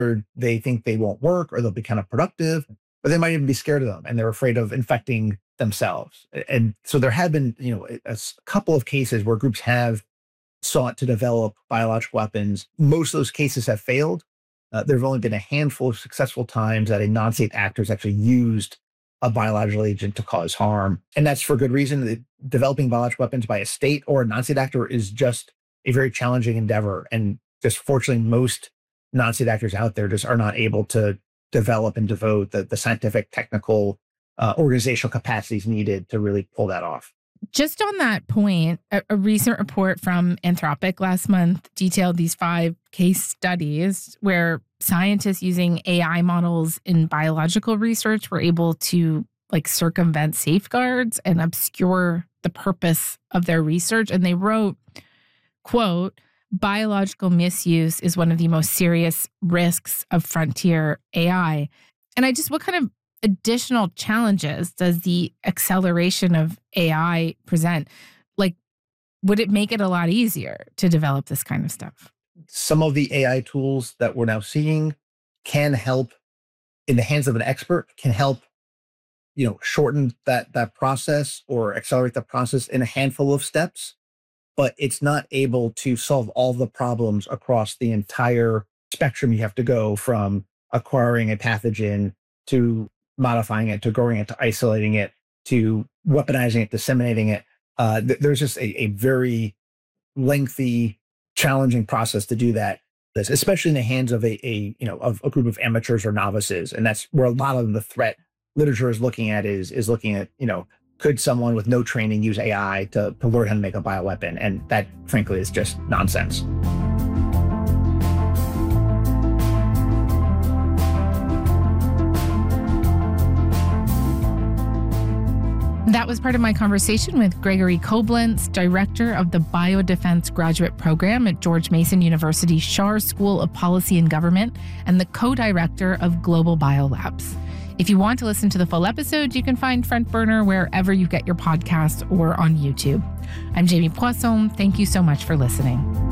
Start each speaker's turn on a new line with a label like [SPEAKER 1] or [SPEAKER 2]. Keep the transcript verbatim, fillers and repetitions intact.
[SPEAKER 1] or they think they won't work or they'll be kind of productive, or they might even be scared of them and they're afraid of infecting themselves. And so there have been, you know, a, a couple of cases where groups have sought to develop biological weapons. Most of those cases have failed. Uh, there have only been a handful of successful times that a non-state actor has actually used a biological agent to cause harm. And that's for good reason. The, developing biological weapons by a state or a non-state actor is just a very challenging endeavor. And just fortunately, most non-state actors out there just are not able to develop and devote the, the scientific, technical, uh, organizational capacities needed to really pull that off.
[SPEAKER 2] Just on that point, a, a recent report from Anthropic last month detailed these five case studies where scientists using A I models in biological research were able to like circumvent safeguards and obscure the purpose of their research. And they wrote, quote, biological misuse is one of the most serious risks of frontier A I. And I just, what kind of additional challenges does the acceleration of A I present? Like, would it make it a lot easier to develop this kind of stuff?
[SPEAKER 1] Some of the A I tools that we're now seeing can help in the hands of an expert, can help, you know, shorten that, that process or accelerate the process in a handful of steps, but it's not able to solve all the problems across the entire spectrum. You have to go from acquiring a pathogen to modifying it, to growing it, to isolating it, to weaponizing it, disseminating it. Uh, th- there's just a, a very lengthy, challenging process to do that, this, especially in the hands of a, a, you know, of a group of amateurs or novices. And that's where a lot of the threat literature is looking at is, is looking at, you know, could someone with no training use A I to, to learn how to make a bioweapon? And that, frankly, is just nonsense.
[SPEAKER 2] That was part of my conversation with Gregory Koblentz, director of the Biodefense Graduate Program at George Mason University Schar School of Policy and Government and the co-director of Global Biolabs. If you want to listen to the full episode, you can find Front Burner wherever you get your podcasts or on YouTube. I'm Jamie Poisson. Thank you so much for listening.